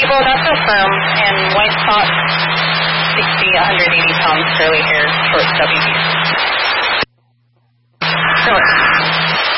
Well, that's so firm, and white spot, 60, 180 pounds, curly hair, short, stubby. So